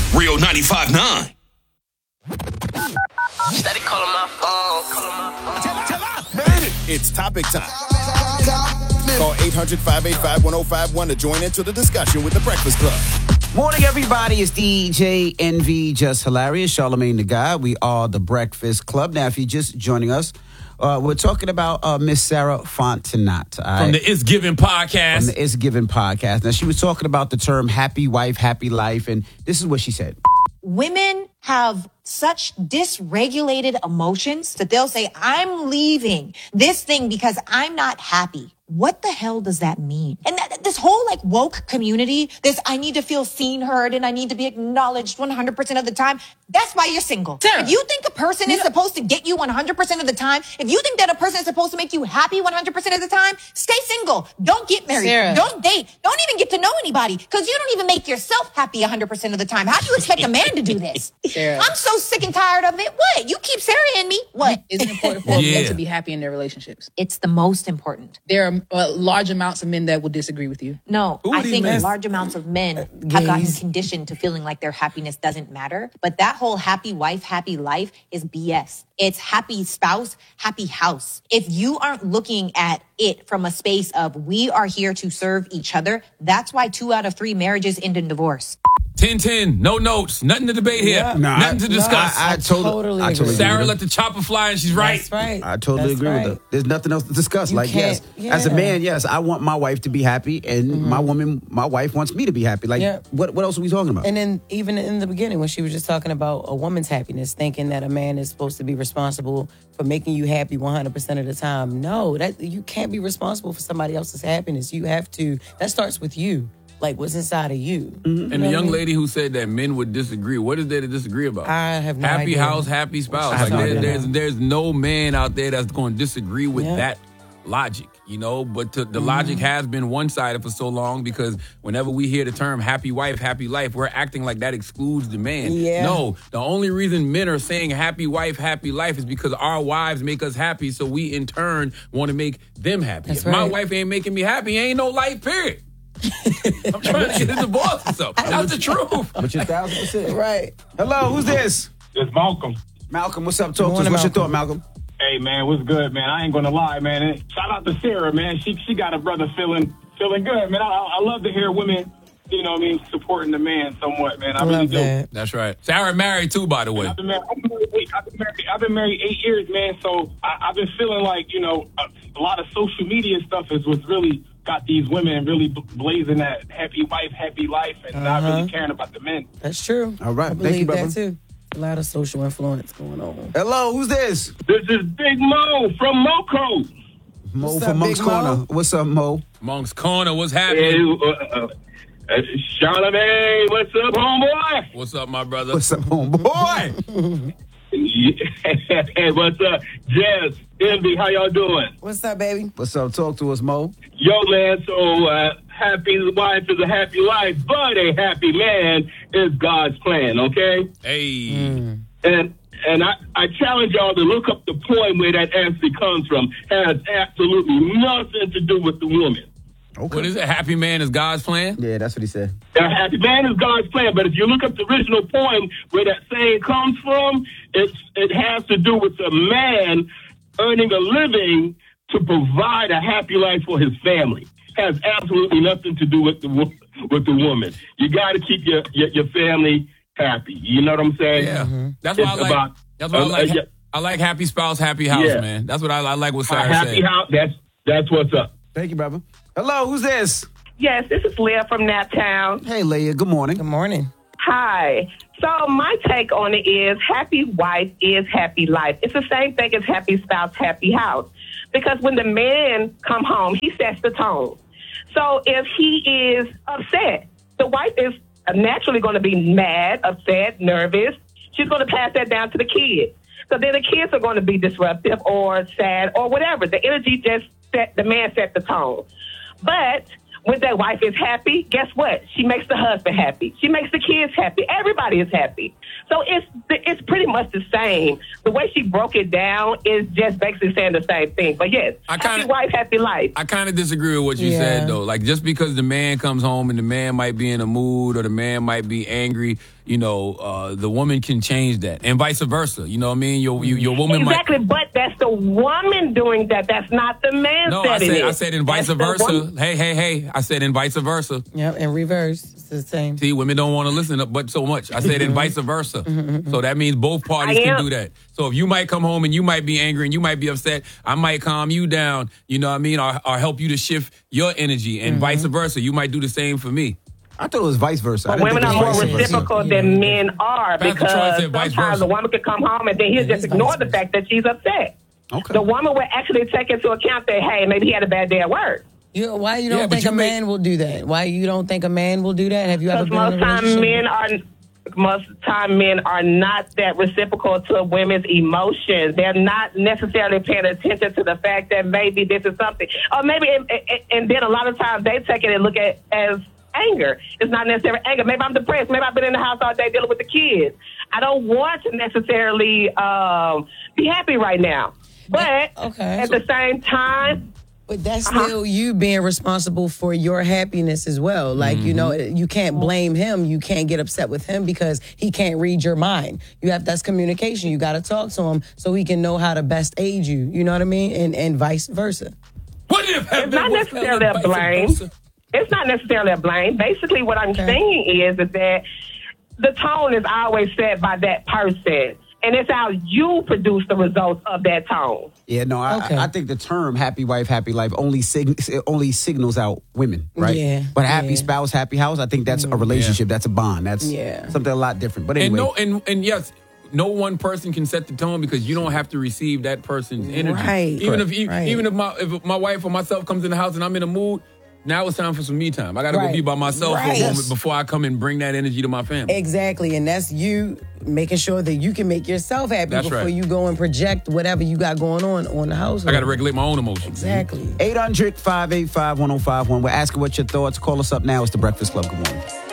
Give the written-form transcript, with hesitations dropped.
Real 95.9. Steady calling my phone. It's topic time. Call 800-585-1051 to join into the discussion with the Breakfast Club. Morning, everybody. It's DJ NV, Just Hilarious, Charlamagne the Guy. We are the Breakfast Club. Now, if you're just joining us, we're talking about Miss Sarah Fontenot. From the It's Given podcast. From the It's Given podcast. Now, she was talking about the term happy wife, happy life, and this is what she said. Women have such dysregulated emotions that they'll say, I'm leaving this thing because I'm not happy. What the hell does that mean? And this whole like woke community, this I need to feel seen, heard, and I need to be acknowledged 100% of the time. That's why you're single. Sarah, if you think a person is supposed to get you 100% of the time, if you think that a person is supposed to make you happy 100% of the time, stay single. Don't get married. Sarah. Don't date. Don't even get to know anybody because you don't even make yourself happy 100% of the time. How do you expect a man to do this? Sarah. I'm so sick and tired of it. What? You keep Sarah in me. What? Is it important for men to be happy in their relationships? It's the most important. There are large amounts of men that will disagree with you. No, I think large amounts of men have gotten conditioned to feeling like their happiness doesn't matter. But that whole happy wife, happy life is BS. It's happy spouse, happy house. If you aren't looking at it from a space of we are here to serve each other, that's why 2 out of 3 marriages end in divorce. 10-10, no notes, nothing to debate here, nothing to discuss. I totally agree. Sarah let the chopper fly and she's right. That's right. I totally agree with her. There's nothing else to discuss. Yes, as a man, yes, I want my wife to be happy, and my wife wants me to be happy. Like, what else are we talking about? And then even in the beginning, when she was just talking about a woman's happiness, thinking that a man is supposed to be responsible for making you happy 100% of the time. No, that you can't be responsible for somebody else's happiness. You have to. That starts with you. Like what's inside of you. And the young lady who said that men would disagree, what is there to disagree about? I have no happy idea. house, happy spouse. Like there's no man out there that's going to disagree with that logic, you know? But the logic has been one-sided for so long because whenever we hear the term happy wife, happy life, we're acting like that excludes the man. Yeah. No, the only reason men are saying happy wife, happy life is because our wives make us happy, so we in turn want to make them happy. That's If my right. wife ain't making me happy, ain't no life, period. I'm trying to get a divorce or something. That's the truth. But you're 1,000%. Right. Hello, who's this? It's Malcolm. Malcolm, what's up? Talk to us. Morning, What's your thought, Malcolm? Hey, man, what's good, man? I ain't gonna lie, man. And shout out to Sarah, man. She got a brother feeling good, man. I love to hear women, you know what I mean, supporting the man somewhat, man. I really Love do. that. That's right. Sarah married too, by the way. I've been married 8 years, man. So I've been feeling like, you know, a lot of social media stuff is what's really got these women really blazing that happy wife, happy life, and not really caring about the men. That's true. All right. I Thank you, believe brother. that too. A lot of social influence going on. Hello, who's this? This is Big Mo from Moco. Mo What's from up, Monk's Big Mo? Corner. What's up, Mo? Monk's Corner, what's happening? Charlamagne, what's up, homeboy? What's up, my brother? What's up, homeboy? Hey, what's up? Jess, Envy, how y'all doing? What's up, baby? What's up? Talk to us, Mo. Yo, man, so happy wife is a happy life, but a happy man is God's plan, okay? Hey. And I challenge y'all to look up the poem where that actually comes from. Has absolutely nothing to do with the woman. Okay. What is it? Happy man is God's plan? Yeah, that's what he said. A happy man is God's plan, but if you look up the original poem where that saying comes from, it has to do with a man earning a living to provide a happy life for his family. Has absolutely nothing to do with the woman. You got to keep your family happy. You know what I'm saying? Yeah. That's what I like. That's what I like. I like happy spouse, happy house, man. That's what I like what Sarah happy said. house. That's what's up. Thank you, brother. Hello, who's this? Yes, this is Leah from Naptown. Hey, Leah. Good morning. Good morning. Hi. So my take on it is happy wife is happy life. It's the same thing as happy spouse, happy house. Because when the man come home, he sets the tone. So if he is upset, the wife is naturally going to be mad, upset, nervous. She's going to pass that down to the kids. So then the kids are going to be disruptive or sad or whatever. The energy just the man set the tone. But when that wife is happy, guess what? She makes the husband happy. She makes the kids happy. Everybody is happy. So it's pretty much the same. The way she broke it down is just basically saying the same thing. But yes, happy wife, happy life. I kind of disagree with what you said, though. Like, just because the man comes home and the man might be in a mood or the man might be angry, the woman can change that, and vice versa. You know what I mean? Your woman exactly, but that's the woman doing that. That's not the man. No, I said in vice versa. Hey. I said in vice versa. Yep, in reverse, it's the same. See, women don't want to listen but so much. I said in vice versa. So that means both parties can do that. So if you might come home and you might be angry and you might be upset, I might calm you down. You know what I mean? Or help you to shift your energy, and vice versa. You might do the same for me. I thought it was vice versa. But women are more reciprocal than men are, because sometimes a woman can come home and then he'll just ignore the fact that she's upset. Okay. The woman will actually take into account that, hey, maybe he had a bad day at work. Why you don't think a man will do that? Why you don't think a man will do that? Have you ever been in a relationship? Most time men are not that reciprocal to women's emotions. They're not necessarily paying attention to the fact that maybe this is something, or maybe, and then a lot of times they take it and look at as anger. It's not necessarily anger. Maybe I'm depressed. Maybe I've been in the house all day dealing with the kids. I don't want to necessarily be happy right now. But at the same time, but that's still you being responsible for your happiness as well. Like, you can't blame him. You can't get upset with him because he can't read your mind. That's communication. You got to talk to him so he can know how to best aid you. You know what I mean? And vice versa. It's not necessarily a blame. It's not necessarily a blame. Basically, what I'm saying is that the tone is always set by that person. And it's how you produce the results of that tone. Yeah, no, I think the term happy wife, happy life only signals out women, right? Yeah. But happy spouse, happy house, I think that's a relationship. That's a bond. That's something a lot different. But anyway. And yes, no one person can set the tone, because you don't have to receive that person's energy. Right. Even if my wife or myself comes in the house and I'm in a mood, now it's time for some me time. I got to go be by myself for a moment before I come and bring that energy to my family. Exactly. And that's you making sure that you can make yourself happy before you go and project whatever you got going on the house. I got to regulate my own emotions. Exactly. 800-585-1051. We're asking what your thoughts. Call us up now. It's The Breakfast Club. Good morning.